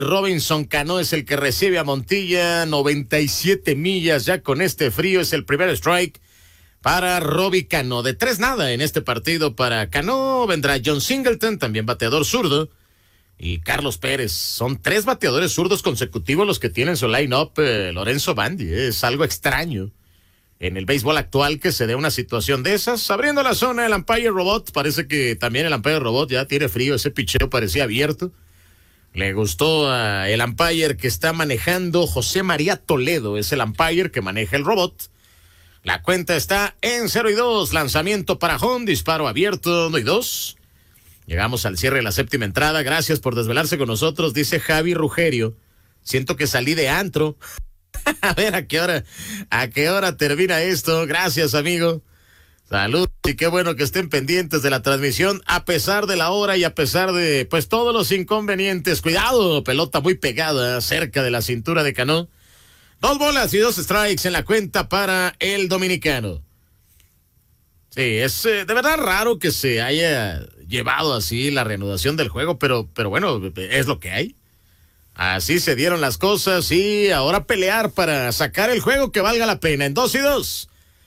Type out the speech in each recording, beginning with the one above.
Robinson Cano es el que recibe a Montilla, 97 millas ya con este frío, es el primer strike para Robbie Cano. De 3-0 en este partido para Cano, vendrá John Singleton, también bateador zurdo, y Carlos Pérez. Son 3 bateadores zurdos consecutivos los que tienen su line-up, Lorenzo Bandi. Es algo extraño en el béisbol actual que se dé una situación de esas. Abriendo la zona el umpire robot, parece que también el umpire robot ya tiene frío, ese picheo parecía abierto. Le gustó el umpire que está manejando José María Toledo, es el umpire que maneja el robot. La cuenta está en 0-2, lanzamiento para home, disparo abierto, 1-2. Llegamos al cierre de la séptima entrada, gracias por desvelarse con nosotros, dice Javi Rugerio. Siento que salí de antro. A ver, ¿a qué hora termina esto? Gracias, amigo. Salud, y qué bueno que estén pendientes de la transmisión, a pesar de la hora y a pesar de, pues, todos los inconvenientes. Cuidado, pelota muy pegada, cerca de la cintura de Cano. 2 bolas y 2 strikes en la cuenta para el dominicano. Sí, es de verdad raro que se haya llevado así la reanudación del juego, pero bueno, es lo que hay. Así se dieron las cosas y ahora pelear para sacar el juego que valga la pena. En 2-2.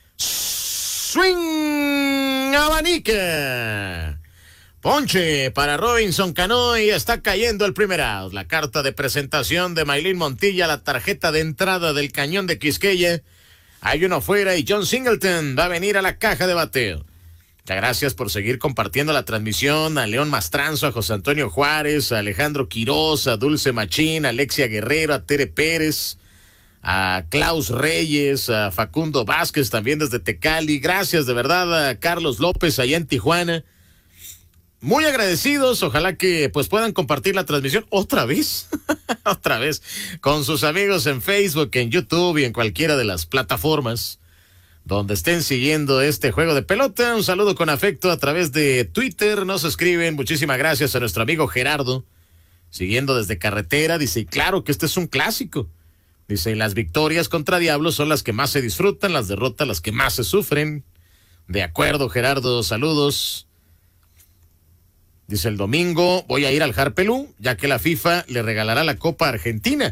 Swing, abanica. Ponche para Robinson Cano y está cayendo el primer out. La carta de presentación de Maylin Montilla, la tarjeta de entrada del Cañón de Quisqueya. Hay uno fuera y John Singleton va a venir a la caja de bateo. Muchas gracias por seguir compartiendo la transmisión. A León Mastranzo, a José Antonio Juárez, a Alejandro Quiroz, a Dulce Machín, a Alexia Guerrero, a Tere Pérez, a Klaus Reyes, a Facundo Vázquez también desde Tecali. Gracias de verdad a Carlos López allá en Tijuana. Muy agradecidos, ojalá que pues puedan compartir la transmisión otra vez, otra vez, con sus amigos en Facebook, en YouTube y en cualquiera de las plataformas donde estén siguiendo este juego de pelota. Un saludo con afecto a través de Twitter, nos escriben, muchísimas gracias a nuestro amigo Gerardo, siguiendo desde carretera, dice, y claro que este es un clásico. Dice, las victorias contra Diablos son las que más se disfrutan, las derrotas las que más se sufren. De acuerdo, Gerardo, saludos. Dice, el domingo voy a ir al Harpelú, ya que la FIFA le regalará la Copa Argentina.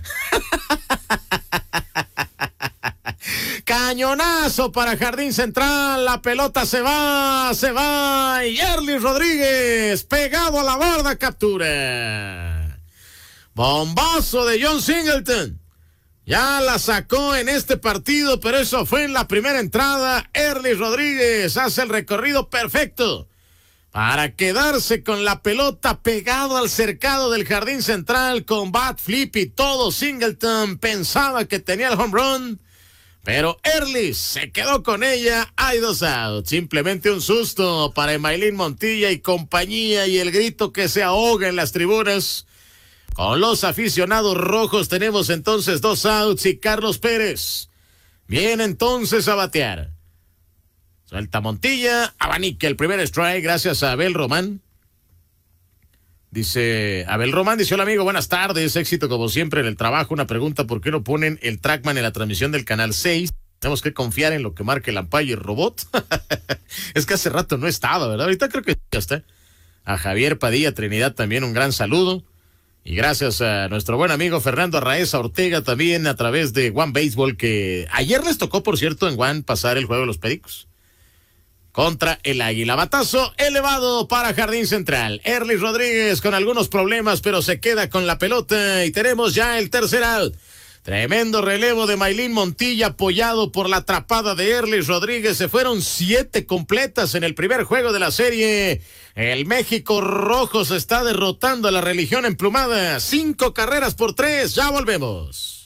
Cañonazo para Jardín Central, la pelota se va, y Erlis Rodríguez, pegado a la barda, captura. Bombazo de John Singleton. Ya la sacó en este partido, pero eso fue en la primera entrada. Erlis Rodríguez hace el recorrido perfecto para quedarse con la pelota pegado al cercado del Jardín Central con bat flip y todo. Singleton pensaba que tenía el home run, pero Erlis se quedó con ella. Hay 2 outs. Simplemente un susto para Maylin Montilla y compañía, y el grito que se ahoga en las tribunas. Con los aficionados rojos tenemos entonces 2 outs y Carlos Pérez viene entonces a batear. Suelta Montilla, abanica el primer strike, gracias a Abel Román. Dice, Abel Román dice, hola amigo, buenas tardes, éxito como siempre en el trabajo. Una pregunta, ¿por qué no ponen el Trackman en la transmisión del canal 6? Tenemos que confiar en lo que marque el umpire robot. Es que hace rato no estaba, ¿verdad? Ahorita creo que ya está. A Javier Padilla Trinidad también un gran saludo. Y gracias a nuestro buen amigo Fernando Arraeza Ortega también a través de One Baseball, que ayer les tocó, por cierto, en One pasar el juego de los Pericos contra el Águila. Batazo elevado para Jardín Central. Erlis Rodríguez con algunos problemas, pero se queda con la pelota y tenemos ya el tercer out. Tremendo relevo de Maylin Montilla apoyado por la atrapada de Erlis Rodríguez. Se fueron 7 completas en el primer juego de la serie. El México Rojo se está derrotando a la religión emplumada. 5 carreras por 3. Ya volvemos.